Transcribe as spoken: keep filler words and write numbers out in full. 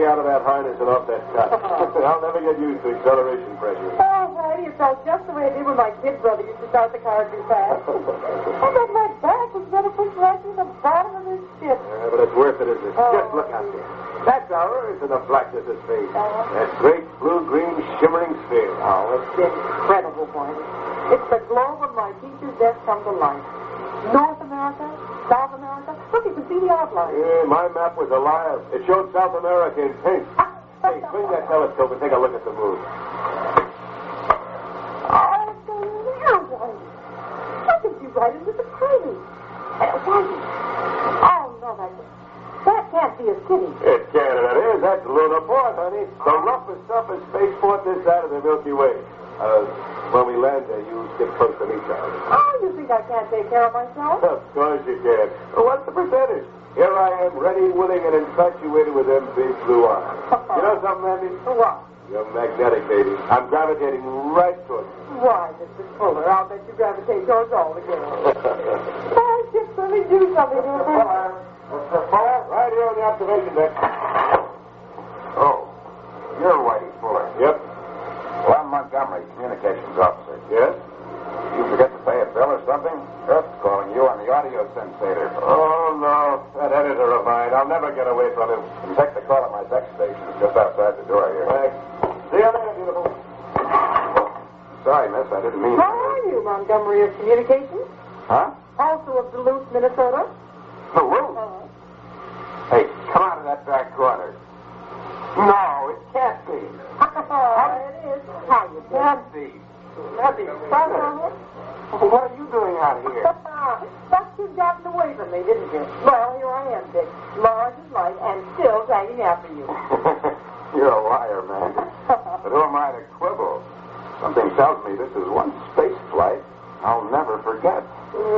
me out of that harness and off that cot. I'll never get used to acceleration pressure. Oh, Whitey, it felt just the way it did when my kid brother used to start the car too fast. I bet my back was better pushed right to the bottom of this ship. Yeah, but it's worth it, isn't it? Oh. Just look out there. That's ours in the blackness of space. Uh-huh. That great blue-green shimmering sphere. Oh, it's incredible, Whitey. It's the globe of my teacher's desk come to life. North America, South America. Look, you can see the outline. Yeah, my map was a liar. It showed South America in pink. Hey, swing that telescope and take a look at the moon. Oh, it's going there, Whitey. I think you right into the crater. Uh, Whitey. Oh, no, that, that can't be a city. It can, and it is. That's Luna Port, honey. The roughest, toughest spaceport this side of the Milky Way. Uh, when we land there, you get close to me, Charlie. Oh, you think I can't take care of myself? Of course you can. What's the percentage? Here I am, ready, willing, and infatuated with them big blue eyes. You know something, Andy? What? You're magnetic, baby. I'm gravitating right towards you. Why, Mister Fuller, I'll bet you gravitate towards all the girls. Oh, just let me do something. Mister Fuller. Mister Fuller? Right here on the observation deck. Oh, you're Whitey Fuller. Yep. Well, I'm Montgomery, communications officer. Yes? You forget to pay a bill or something? Earth's calling you on the audio sensator. Oh, no. That editor of mine. I'll never get away from him. You can take the call at my deck station. It's just outside the door here. Thanks. See you later, beautiful. Sorry, miss. I didn't mean... How are you, Montgomery of Communications? Huh? Also of Duluth, Minnesota? Duluth? Uh-huh. Hey, come out of that back corner. No, it can't be. it is. How you doing? Can't be. Can't be funny. What are you doing out here? Thought you'd gotten away from me, didn't you? Well, here I am, Dick. Large as life and still tagging after you. You're a liar, man. But who am I to quibble? Something tells me this is one space flight I'll never forget.